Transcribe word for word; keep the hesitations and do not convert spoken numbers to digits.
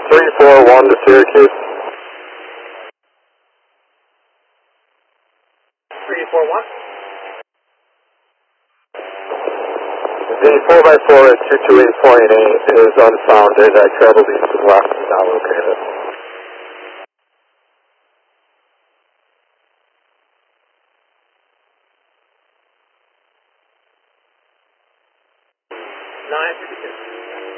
three four one to Syracuse. three four one. The four by four at two two eight point eight is unfounded. I traveled east and west and now located. nine fifty-two.